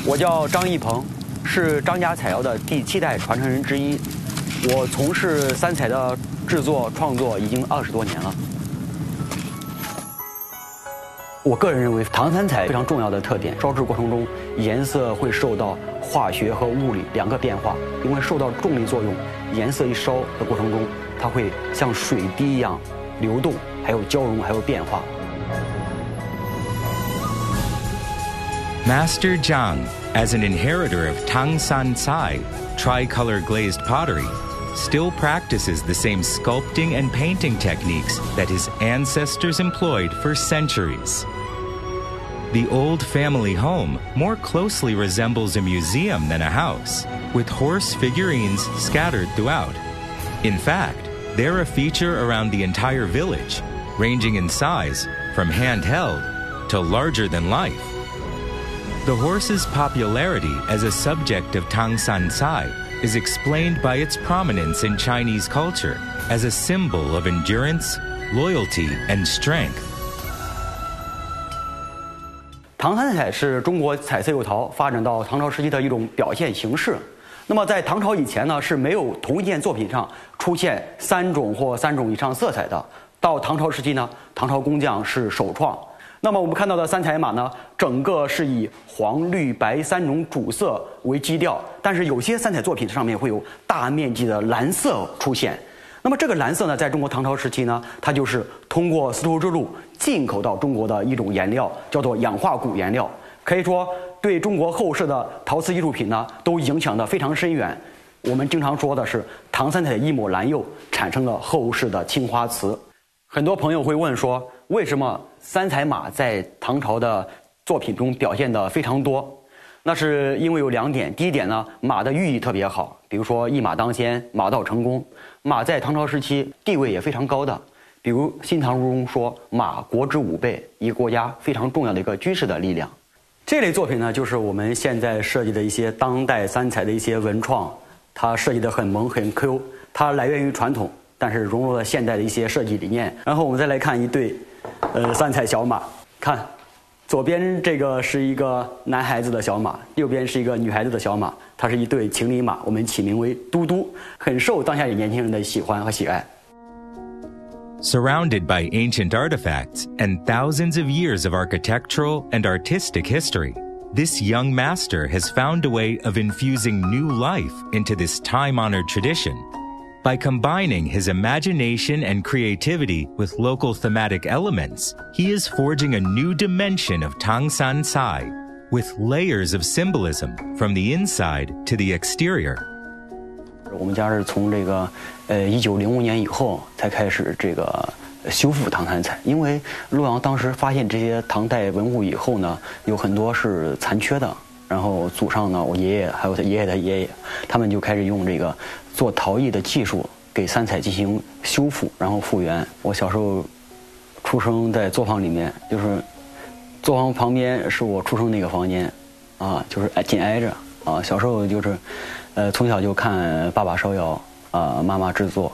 我叫张一鹏，是张家彩窑的第7代传承人之一。我从事三彩的制作创作已经20多年了。我个人认为，唐三彩非常重要的特点，烧制过程中颜色会受到化学和物理2个变化，因为受到重力作用，颜色一烧的过程中，它会像水滴一样流动，还有交融，还有变化。 Master Zhang, as an inheritor of Tang San Cai, tricolor glazed pottery, still practices the same sculpting and painting techniques that his ancestors employed for centuries. The old family home more closely resembles a museum than a house, with horse figurines scattered throughout. In fact, they're a feature around the entire village, ranging in size from handheld to larger than life. The horse's popularity as a subject of Tang San Cai is explained by its prominence in Chinese culture as a symbol of endurance, loyalty, and strength. 唐三彩是中国彩色釉陶发展到唐朝时期的一种表现形式。那么在唐朝以前呢，是没有同一件作品上出现3种或3种以上色彩的。到唐朝时期呢，唐朝工匠是首创。那么我们看到的三彩马呢，整个是以黄、绿、白3种主色为基调，但是有些三彩作品上面会有大面积的蓝色出现。那么这个蓝色呢，在中国唐朝时期呢，它就是通过丝绸之路进口到中国的一种颜料，叫做氧化钴颜料。可以说，对中国后世的陶瓷艺术品呢，都影响得非常深远。我们经常说的是，唐三彩的一抹蓝釉产生了后世的青花瓷。很多朋友会问说，为什么三彩马在唐朝的作品中表现得非常多？那是因为有2点。第一点呢，马的寓意特别好，比如说一马当先，马到成功。马在唐朝时期地位也非常高的，比如《新唐书》中说，马国之5倍，一个国家非常重要的一个军事的力量。这类作品呢，就是我们现在设计的一些当代三彩的一些文创，它设计得很萌很 Q， 它来源于传统，但是融入了现代的一些设计理念。然后我们再来看一对三彩小马，看左边这个是一个男孩子的小马，右边是一个女孩子的小马，它是一对情侣马，我们起名为嘟嘟，很受当下年轻人的喜欢和喜爱。 Surrounded by ancient artifacts and thousands of years of architectural and artistic history, this young master has found a way of infusing new life into this time-honored tradition. By combining his imagination and creativity with local thematic elements, he is forging a new dimension of Tang San Cai, with layers of symbolism from the inside to the exterior. 我们家是从这个1905年以后才开始这个修复唐三彩，因为洛阳当时发现这些唐代文物以后呢，有很多是残缺的。然后祖上呢，我爷爷还有他爷爷的爷爷，他们就开始用这个做陶艺的技术给三彩进行修复，然后复原。我小时候出生在作坊里面，就是作坊旁边是我出生那个房间，啊，就是紧挨着啊。小时候就是，从小就看爸爸烧窑，妈妈制作，